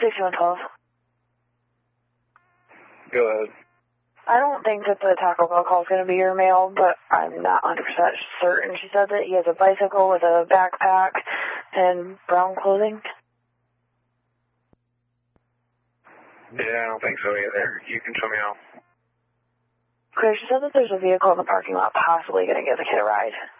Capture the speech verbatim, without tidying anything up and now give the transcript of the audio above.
sixty-one twelve. Go ahead. I don't think that the Taco Bell call is going to be your mail, but I'm not one hundred percent certain. She said that he has a bicycle with a backpack and brown clothing. Yeah, I don't think so either. You can show me out. Okay, she said that there's a vehicle in the parking lot possibly going to give the kid a ride.